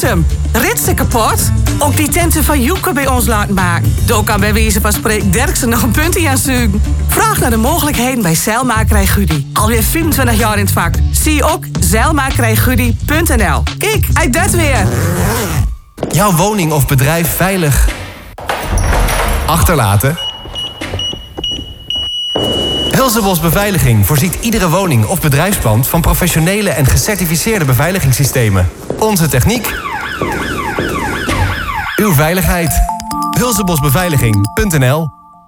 hem. Ritsen kapot? Ook die tenten van Joeke bij ons laten maken. Door kan bij wijze van spreken Derksen nog een puntje aan zuigen. Vraag naar de mogelijkheden bij Zeilmakerij Gudi. Alweer 25 jaar in het vak. Zie ook zeilmakerijgudi.nl. Kijk, uit dat weer. Jouw woning of bedrijf veilig achterlaten? Hulsebos Beveiliging voorziet iedere woning of bedrijfspand van professionele en gecertificeerde beveiligingssystemen. Onze techniek. Uw veiligheid. Hulsebosbeveiliging.nl.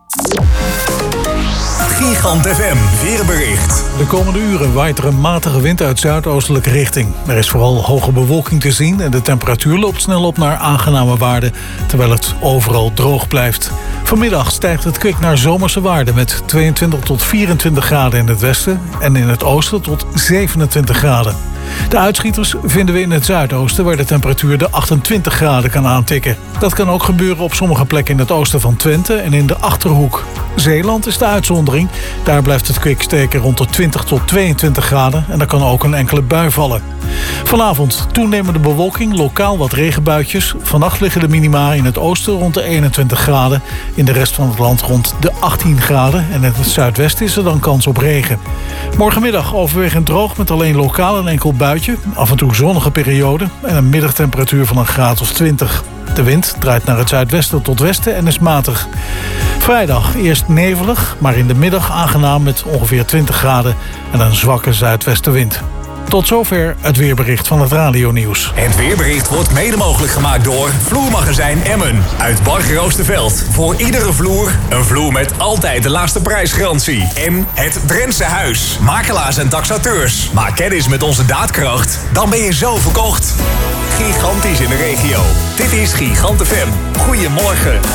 Gigant FM weerbericht. De komende uren waait er een matige wind uit zuidoostelijke richting. Er is vooral hoge bewolking te zien en de temperatuur loopt snel op naar aangename waarden, terwijl het overal droog blijft. Vanmiddag stijgt het kwik naar zomerse waarden met 22 tot 24 graden in het westen en in het oosten tot 27 graden. De uitschieters vinden we in het zuidoosten, waar de temperatuur de 28 graden kan aantikken. Dat kan ook gebeuren op sommige plekken in het oosten van Twente en in de Achterhoek. Zeeland is de uitzondering. Daar blijft het kwik steken rond de 20 tot 22 graden en er kan ook een enkele bui vallen. Vanavond toenemende bewolking, lokaal wat regenbuitjes. Vannacht liggen de minima in het oosten rond de 21 graden. In de rest van het land rond de 18 graden. En in het zuidwesten is er dan kans op regen. Morgenmiddag overwegend droog met alleen lokaal een enkel buitje. Af en toe zonnige periode en een middagtemperatuur van een graad of 20. De wind draait naar het zuidwesten tot westen en is matig. Vrijdag eerst nevelig, maar in de middag aangenaam met ongeveer 20 graden en een zwakke zuidwestenwind. Tot zover het weerbericht van het radionieuws. Het weerbericht wordt mede mogelijk gemaakt door Vloermagazijn Emmen uit Bargeroosterveld. Voor iedere vloer een vloer met altijd de laagste prijsgarantie. En het Drentse Huis. Makelaars en taxateurs. Maak kennis met onze daadkracht. Dan ben je zo verkocht. Gigantisch in de regio. Dit is Gigant FM. Goedemorgen.